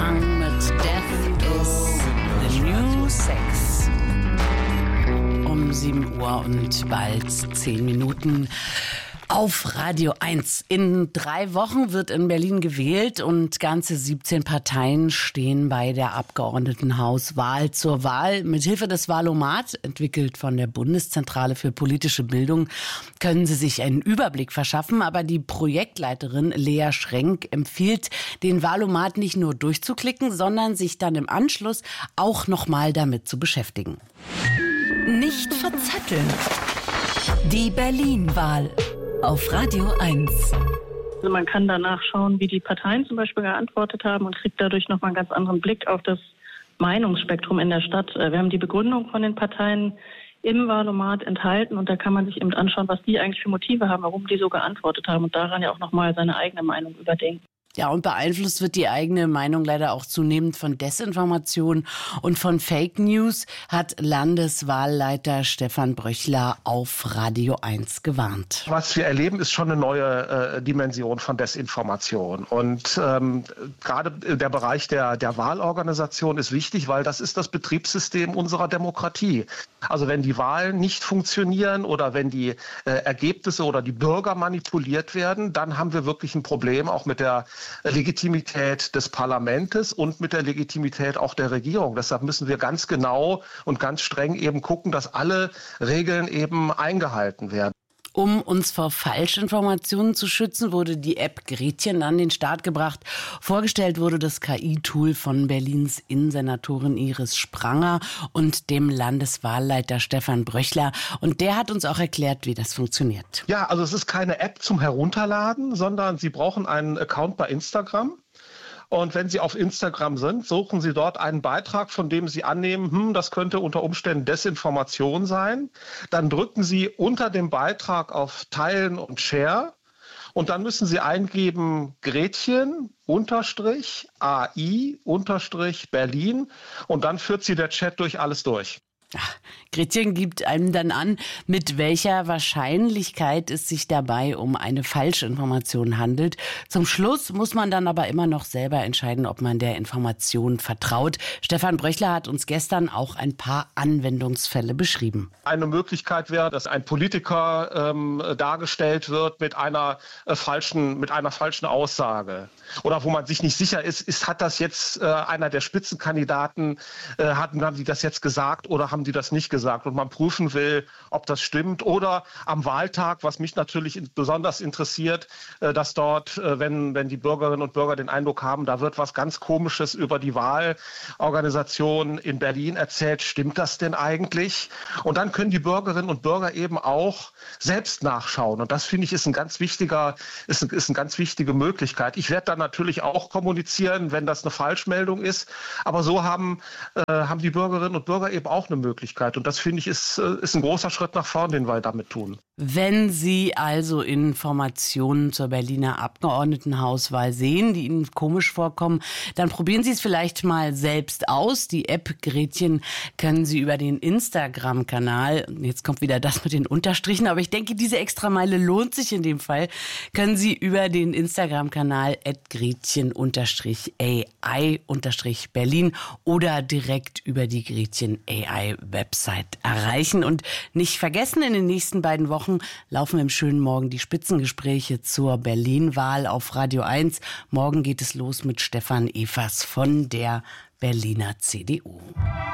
Young mit Death is the New Sex. Um 7 Uhr und bald 10 Minuten. Auf Radio 1. In 3 Wochen wird in Berlin gewählt und ganze 17 Parteien stehen bei der Abgeordnetenhauswahl zur Wahl. Mithilfe des Wahlomat, entwickelt von der Bundeszentrale für politische Bildung, können Sie sich einen Überblick verschaffen. Aber die Projektleiterin Lea Schrenk empfiehlt, den Wahlomat nicht nur durchzuklicken, sondern sich dann im Anschluss auch nochmal damit zu beschäftigen. Nicht verzetteln. Die Berlin-Wahl. Auf Radio 1. Also man kann danach schauen, wie die Parteien zum Beispiel geantwortet haben und kriegt dadurch nochmal einen ganz anderen Blick auf das Meinungsspektrum in der Stadt. Wir haben die Begründung von den Parteien im Wahlomat enthalten und da kann man sich eben anschauen, was die eigentlich für Motive haben, warum die so geantwortet haben und daran ja auch nochmal seine eigene Meinung überdenken. Ja, und beeinflusst wird die eigene Meinung leider auch zunehmend von Desinformation und von Fake News, hat Landeswahlleiter Stefan Bröchler auf Radio 1 gewarnt. Was wir erleben, ist schon eine neue Dimension von Desinformation. Und gerade der Bereich der Wahlorganisation ist wichtig, weil das ist das Betriebssystem unserer Demokratie. Also wenn die Wahlen nicht funktionieren oder wenn die Ergebnisse oder die Bürger manipuliert werden, dann haben wir wirklich ein Problem auch mit der Legitimität des Parlaments und mit der Legitimität auch der Regierung. Deshalb müssen wir ganz genau und ganz streng eben gucken, dass alle Regeln eben eingehalten werden. Um uns vor Falschinformationen zu schützen, wurde die App Gretchen an den Start gebracht. Vorgestellt wurde das KI-Tool von Berlins Innensenatorin Iris Spranger und dem Landeswahlleiter Stefan Bröchler. Und der hat uns auch erklärt, wie das funktioniert. Ja, also es ist keine App zum Herunterladen, sondern Sie brauchen einen Account bei Instagram. Und wenn Sie auf Instagram sind, suchen Sie dort einen Beitrag, von dem Sie annehmen, das könnte unter Umständen Desinformation sein. Dann drücken Sie unter dem Beitrag auf Teilen und Share. Und dann müssen Sie eingeben Gretchen AI Berlin. Und dann führt Sie der Chat durch alles durch. Gretchen gibt einem dann an, mit welcher Wahrscheinlichkeit es sich dabei um eine Falschinformation handelt. Zum Schluss muss man dann aber immer noch selber entscheiden, ob man der Information vertraut. Stefan Bröchler hat uns gestern auch ein paar Anwendungsfälle beschrieben. Eine Möglichkeit wäre, dass ein Politiker dargestellt wird mit einer falschen Aussage. Oder wo man sich nicht sicher ist, hat das jetzt einer der Spitzenkandidaten, haben die das jetzt gesagt oder haben die das nicht gesagt? Und man prüfen will, ob das stimmt. Oder am Wahltag, was mich natürlich besonders interessiert, dass dort, wenn die Bürgerinnen und Bürger den Eindruck haben, da wird was ganz Komisches über die Wahlorganisation in Berlin erzählt, stimmt das denn eigentlich? Und dann können die Bürgerinnen und Bürger eben auch selbst nachschauen. Und das, finde ich, ist eine ganz wichtige Möglichkeit. Ich werde dann natürlich auch kommunizieren, wenn das eine Falschmeldung ist. Aber so haben die Bürgerinnen und Bürger eben auch eine Möglichkeit. Und das, finde ich, ist ein großer Schritt nach vorn, den wir damit tun. Wenn Sie also Informationen zur Berliner Abgeordnetenhauswahl sehen, die Ihnen komisch vorkommen, dann probieren Sie es vielleicht mal selbst aus. Die App Gretchen können Sie über den Instagram-Kanal, jetzt kommt wieder das mit den Unterstrichen, aber ich denke, diese Extrameile lohnt sich in dem Fall, können Sie über den Instagram-Kanal @Gretchen_AI_Berlin oder direkt über die Gretchen AI-Website erreichen. Und nicht vergessen, in den nächsten beiden Wochen laufen im schönen Morgen die Spitzengespräche zur Berlin-Wahl auf Radio 1. Morgen geht es los mit Stefan Evers von der Berliner CDU.